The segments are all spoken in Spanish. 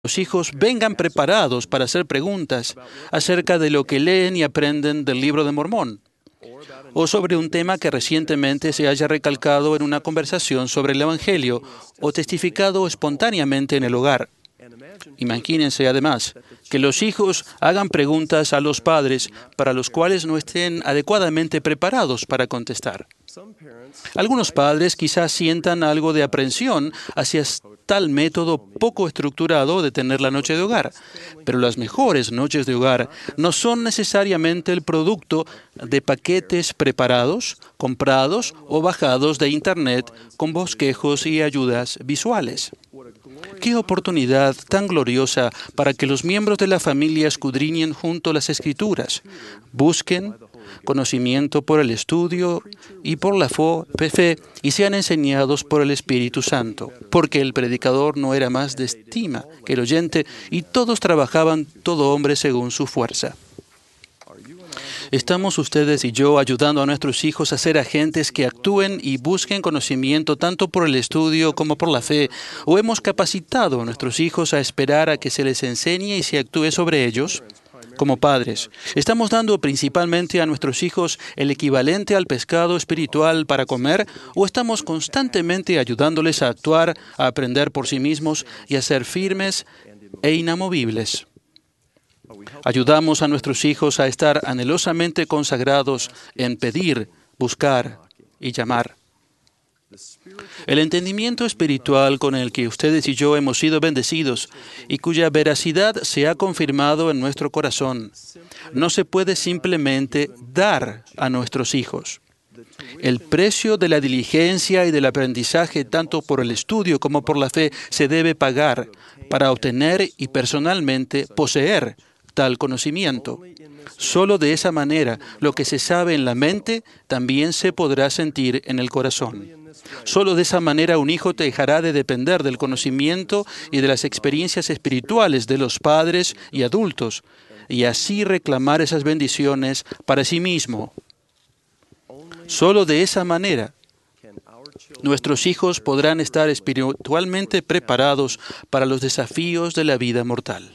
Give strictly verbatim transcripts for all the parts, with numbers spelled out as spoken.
los hijos vengan preparados para hacer preguntas acerca de lo que leen y aprenden del Libro de Mormón, o sobre un tema que recientemente se haya recalcado en una conversación sobre el Evangelio o testificado espontáneamente en el hogar. Imagínense, además, que los hijos hagan preguntas a los padres para los cuales no estén adecuadamente preparados para contestar. Algunos padres quizás sientan algo de aprensión hacia tal método poco estructurado de tener la noche de hogar, pero las mejores noches de hogar no son necesariamente el producto de paquetes preparados, comprados o bajados de Internet con bosquejos y ayudas visuales. ¡Qué oportunidad tan gloriosa para que los miembros de la familia escudriñen junto las Escrituras, busquen conocimiento por el estudio y por la fe y sean enseñados por el Espíritu Santo, porque el predicador no era más de estima que el oyente y todos trabajaban, todo hombre según su fuerza. ¿Estamos ustedes y yo ayudando a nuestros hijos a ser agentes que actúen y busquen conocimiento tanto por el estudio como por la fe? ¿O hemos capacitado a nuestros hijos a esperar a que se les enseñe y se actúe sobre ellos? Como padres, ¿estamos dando principalmente a nuestros hijos el equivalente al pescado espiritual para comer? ¿O estamos constantemente ayudándoles a actuar, a aprender por sí mismos y a ser firmes e inamovibles? Ayudamos a nuestros hijos a estar anhelosamente consagrados en pedir, buscar y llamar. El entendimiento espiritual con el que ustedes y yo hemos sido bendecidos y cuya veracidad se ha confirmado en nuestro corazón, no se puede simplemente dar a nuestros hijos. El precio de la diligencia y del aprendizaje, tanto por el estudio como por la fe, se debe pagar para obtener y personalmente poseer tal conocimiento. Solo de esa manera, lo que se sabe en la mente también se podrá sentir en el corazón. Solo de esa manera un hijo dejará de depender del conocimiento y de las experiencias espirituales de los padres y adultos, y así reclamar esas bendiciones para sí mismo. Solo de esa manera nuestros hijos podrán estar espiritualmente preparados para los desafíos de la vida mortal.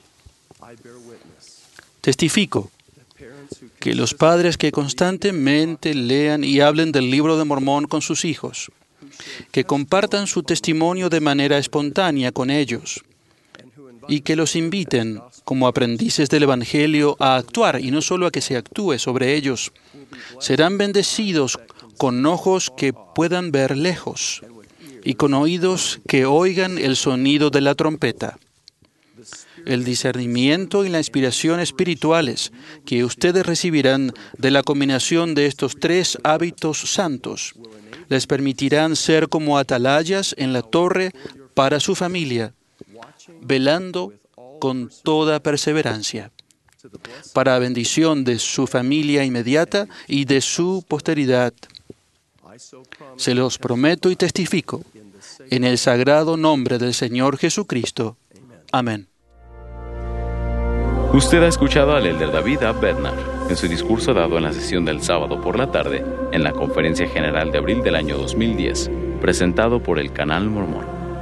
Testifico que los padres que constantemente lean y hablen del Libro de Mormón con sus hijos, que compartan su testimonio de manera espontánea con ellos y que los inviten como aprendices del Evangelio a actuar y no solo a que se actúe sobre ellos, serán bendecidos con ojos que puedan ver lejos y con oídos que oigan el sonido de la trompeta. El discernimiento y la inspiración espirituales que ustedes recibirán de la combinación de estos tres hábitos santos les permitirán ser como atalayas en la torre para su familia, velando con toda perseverancia, para bendición de su familia inmediata y de su posteridad. Se los prometo y testifico en el sagrado nombre del Señor Jesucristo. Amén. Usted ha escuchado al elder David A. Bednar en su discurso dado en la sesión del sábado por la tarde en la Conferencia General de abril del año dos mil diez, presentado por el Canal Mormón.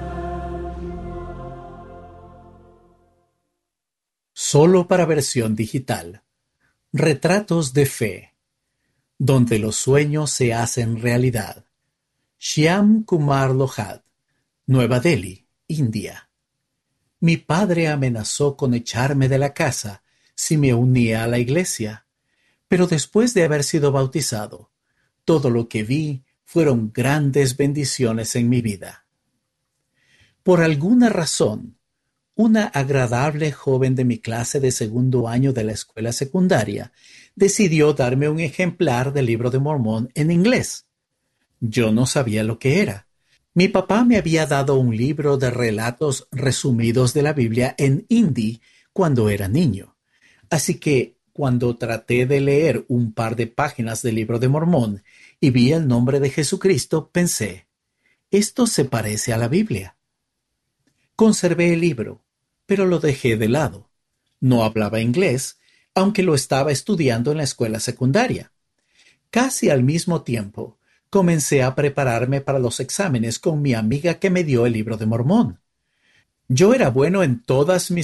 Solo para versión digital. Retratos de fe, donde los sueños se hacen realidad. Shyam Kumar Lohad, Nueva Delhi, India. Mi padre amenazó con echarme de la casa si me unía a la iglesia, pero después de haber sido bautizado, todo lo que vi fueron grandes bendiciones en mi vida. Por alguna razón, una agradable joven de mi clase de segundo año de la escuela secundaria decidió darme un ejemplar del Libro de Mormón en inglés. Yo no sabía lo que era. Mi papá me había dado un libro de relatos resumidos de la Biblia en hindi cuando era niño. Así que, cuando traté de leer un par de páginas del Libro de Mormón y vi el nombre de Jesucristo, pensé, esto se parece a la Biblia. Conservé el libro, pero lo dejé de lado. No hablaba inglés, aunque lo estaba estudiando en la escuela secundaria. Casi al mismo tiempo, comencé a prepararme para los exámenes con mi amiga que me dio el Libro de Mormón. Yo era bueno en todas mis